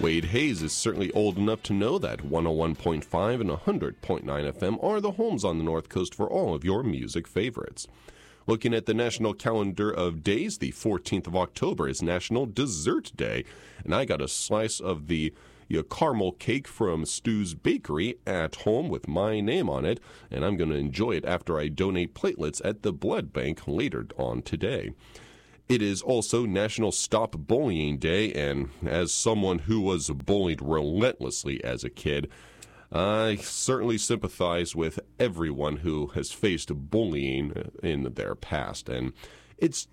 Wade Hayes is certainly old enough to know that 101.5 and 100.9 FM are the homes on the North Coast for all of your music favorites. Looking at the national calendar of days, the 14th of October is National Dessert Day, and I got a slice of the caramel cake from Stu's Bakery at home with my name on it, and I'm going to enjoy it after I donate platelets at the blood bank later on today. It is also National Stop Bullying Day, and as someone who was bullied relentlessly as a kid, I certainly sympathize with everyone who has faced bullying in their past, and it's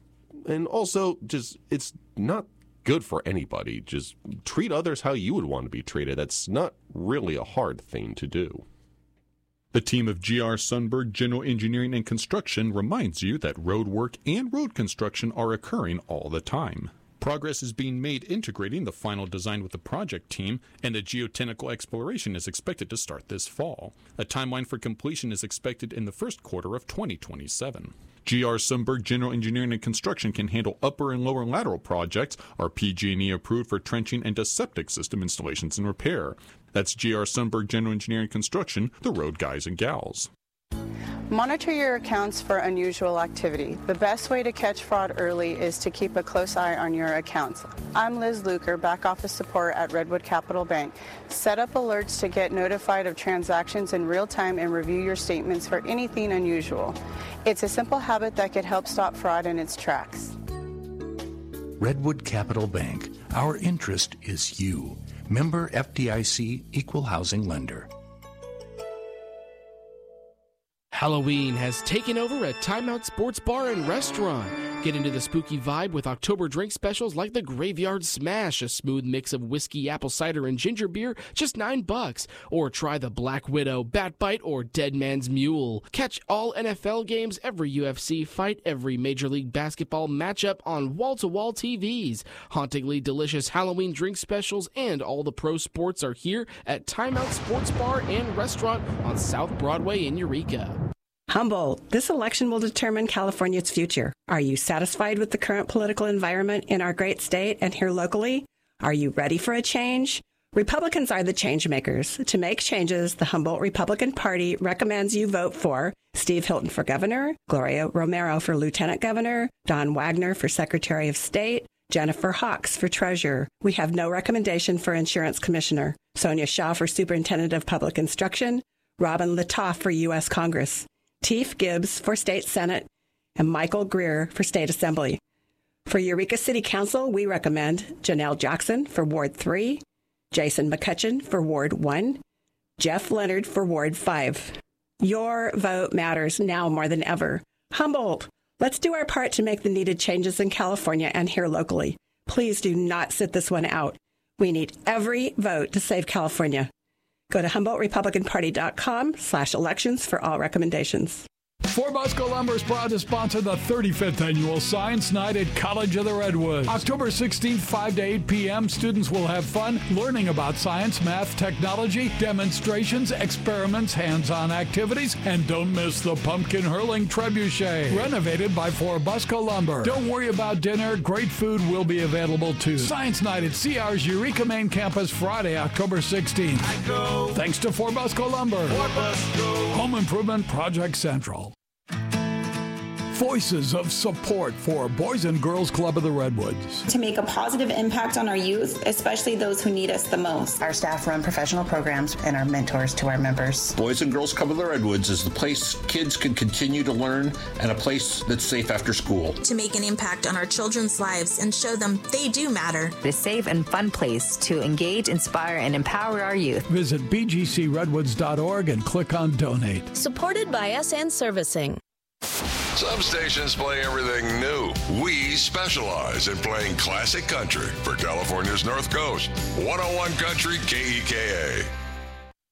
not good for anybody. Just treat others how you would want to be treated. That's not really a hard thing to do. The team of GR Sundberg General Engineering and Construction reminds you that road work and road construction are occurring all the time. Progress is being made integrating the final design with the project team, and a geotechnical exploration is expected to start this fall. A timeline for completion is expected in the first quarter of 2027. GR Sundberg General Engineering and Construction can handle upper and lower lateral projects, are PG&E approved for trenching and septic system installations and repair. That's GR Sundberg General Engineering and Construction, the road guys and gals. Monitor your accounts for unusual activity. The best way to catch fraud early is to keep a close eye on your accounts. I'm Liz Luker, back office support at Redwood Capital Bank. Set up alerts to get notified of transactions in real time and review your statements for anything unusual. It's a simple habit that could help stop fraud in its tracks. Redwood Capital Bank. Our interest is you. Member FDIC, Equal Housing Lender. Halloween has taken over at Time Out Sports Bar and Restaurant. Get into the spooky vibe with October drink specials like the Graveyard Smash, a smooth mix of whiskey, apple cider, and ginger beer, just $9. Or try the Black Widow, Bat Bite, or Dead Man's Mule. Catch all NFL games, every UFC fight, every Major League Basketball matchup on wall-to-wall TVs. Hauntingly delicious Halloween drink specials and all the pro sports are here at Time Out Sports Bar and Restaurant on South Broadway in Eureka. Humboldt, this election will determine California's future. Are you satisfied with the current political environment in our great state and here locally? Are you ready for a change? Republicans are the change makers. To make changes, the Humboldt Republican Party recommends you vote for Steve Hilton for governor, Gloria Romero for lieutenant governor, Don Wagner for Secretary of State, Jennifer Hawks for treasurer. We have no recommendation for insurance commissioner, Sonia Shaw for superintendent of public instruction, Robin Latoff for U.S. Congress, Teef Gibbs for State Senate, and Michael Greer for State Assembly. For Eureka City Council, we recommend Janelle Jackson for Ward 3, Jason McCutcheon for Ward 1, Jeff Leonard for Ward 5. Your vote matters now more than ever. Humboldt, let's do our part to make the needed changes in California and here locally. Please do not sit this one out. We need every vote to save California. Go to HumboldtRepublicanParty.com/elections for all recommendations. Fort Bosco Lumber is proud to sponsor the 35th Annual Science Night at College of the Redwoods. October 16th, 5 to 8 p.m., students will have fun learning about science, math, technology, demonstrations, experiments, hands-on activities, and don't miss the pumpkin hurling trebuchet, renovated by Fort Bosco Lumber. Don't worry about dinner. Great food will be available, too. Science Night at CR's Eureka Main Campus, Friday, October 16th. Thanks to Fort Bosco Lumber. Fort Bosco. Home Improvement Project Central. Voices of support for Boys and Girls Club of the Redwoods. To make a positive impact on our youth, especially those who need us the most. Our staff run professional programs and are mentors to our members. Boys and Girls Club of the Redwoods is the place kids can continue to learn and a place that's safe after school. To make an impact on our children's lives and show them they do matter. A safe and fun place to engage, inspire, and empower our youth. Visit bgcredwoods.org and click on Donate. Supported by SN Servicing. Some stations play everything new. We specialize in playing classic country for California's North Coast. 101 Country KEKA.